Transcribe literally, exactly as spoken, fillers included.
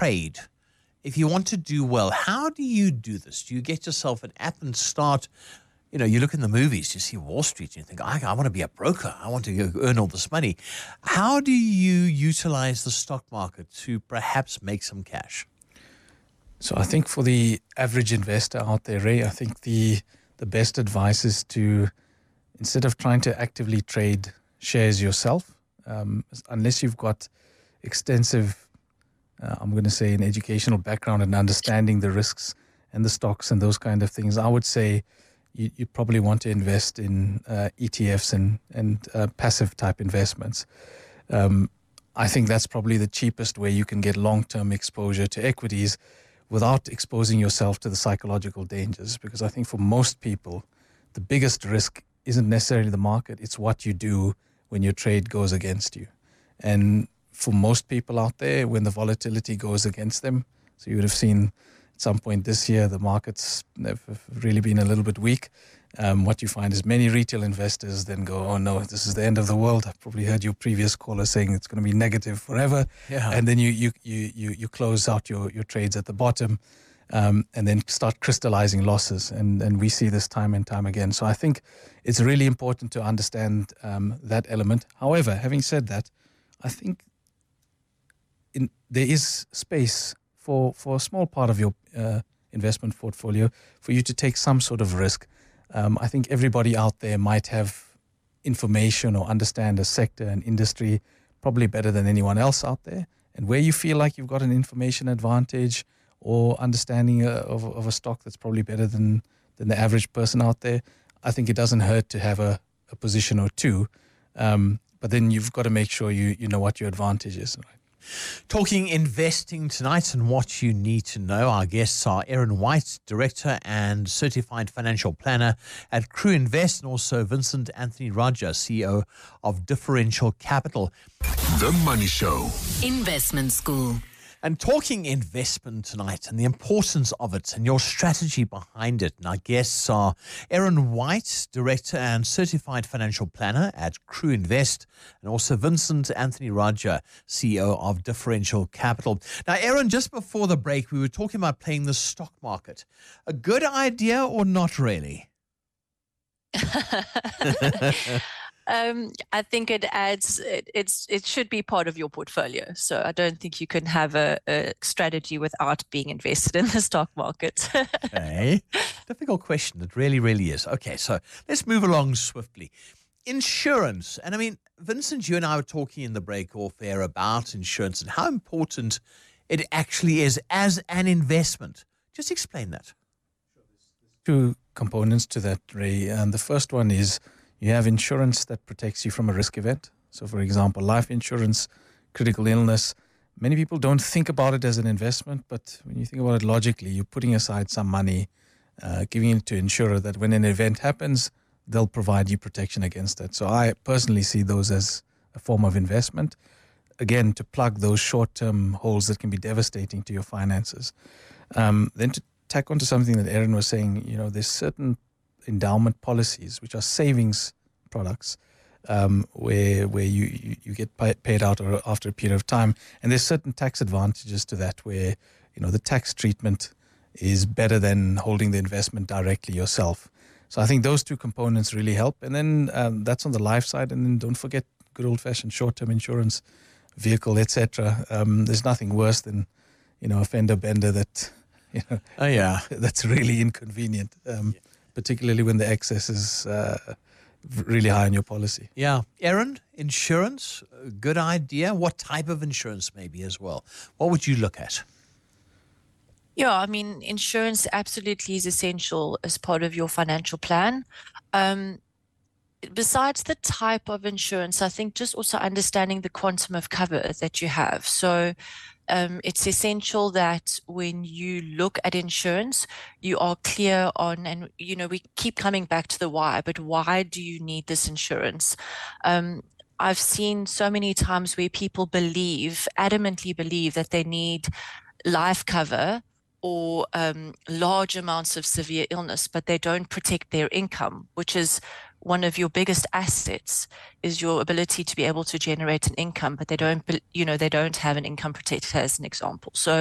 trade, if you want to do well, how do you do this? Do you get yourself an app and start, you know, you look in the movies, you see Wall Street, and you think, I, I want to be a broker. I want to go earn all this money. How do you utilize the stock market to perhaps make some cash? So I think for the average investor out there, Ray, I think the the best advice is to, instead of trying to actively trade shares yourself, um, unless you've got extensive, uh, I'm going to say, an educational background and understanding the risks and the stocks and those kind of things, I would say you, you probably want to invest in uh, E T Fs and, and uh, passive type investments. Um, I think that's probably the cheapest way you can get long-term exposure to equities without exposing yourself to the psychological dangers. Because I think for most people, the biggest risk isn't necessarily the market, it's what you do when your trade goes against you. And for most people out there, when the volatility goes against them, so you would have seen at some point this year, the markets have really been a little bit weak. Um, what you find is many retail investors then go, oh no, this is the end of the world. I've probably heard your previous caller saying it's going to be negative forever. Yeah. And then you you you you you close out your, your trades at the bottom um, and then start crystallizing losses. And, and we see this time and time again. So I think it's really important to understand um, that element. However, having said that, I think in, there is space for, for a small part of your uh, investment portfolio for you to take some sort of risk. Um, I think everybody out there might have information or understand a sector and industry probably better than anyone else out there. And where you feel like you've got an information advantage or understanding uh, of, of a stock that's probably better than, than the average person out there, I think it doesn't hurt to have a, a position or two. Um, but then you've got to make sure you, you know what your advantage is, right? Talking investing tonight and what you need to know. Our guests are Aaron White, Director and Certified Financial Planner at Crew Invest, and also Vincent Anthony Raja, C E O of Differential Capital. The Money Show. Investment School. And talking investment tonight and the importance of it and your strategy behind it. And our guests are Aaron White, Director and Certified Financial Planner at Crew Invest, and also Vincent Anthony Raja, C E O of Differential Capital. Now, Aaron, just before the break, we were talking about playing the stock market. A good idea or not really? Um, I think it adds, it, it's, it should be part of your portfolio. So I don't think you can have a, a strategy without being invested in the stock market. Okay. Difficult question. It really, really is. Okay, so let's move along swiftly. Insurance. And I mean, Vincent, you and I were talking in the break off air about insurance and how important it actually is as an investment. Just explain that. Two components to that, Ray. And the first one is you have insurance that protects you from a risk event. So, for example, life insurance, critical illness. Many people don't think about it as an investment, but when you think about it logically, you're putting aside some money, uh, giving it to insurer that when an event happens, they'll provide you protection against that. So I personally see those as a form of investment, again, to plug those short-term holes that can be devastating to your finances. Um, then to tack onto something that Aaron was saying, you know, there's certain endowment policies, which are savings products, um, where where you, you, you get pay, paid out after a period of time. And there's certain tax advantages to that where, you know, the tax treatment is better than holding the investment directly yourself. So I think those two components really help. And then um, that's on the life side. And then don't forget good old-fashioned short-term insurance, vehicle, et cetera. Um, there's nothing worse than, you know, a fender bender that, you know, Oh, yeah. that's really inconvenient. Um, yeah. Particularly when the excess is uh, really high in your policy. Yeah. Aaron, insurance, good idea. What type of insurance maybe as well? What would you look at? Yeah, I mean, insurance absolutely is essential as part of your financial plan. Um, besides the type of insurance, I think just also understanding the quantum of cover that you have. So Um, it's essential that when you look at insurance, you are clear on, and, you know, we keep coming back to the why, but why do you need this insurance? Um, I've seen so many times where people believe, adamantly believe that they need life cover or um, large amounts of severe illness, but they don't protect their income, which is one of your biggest assets, is your ability to be able to generate an income, but they don't, you know, they don't have an income protector, as an example. So